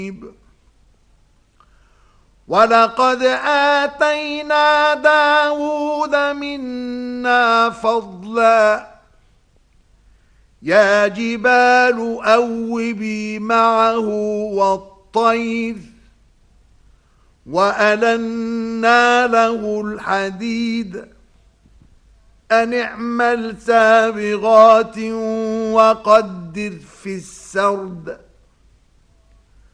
ولقد آتينا داود منا فضلا يا جبال أوبي معه والطير وألنا له الحديد أن اعمل سابغات وقدر في السرد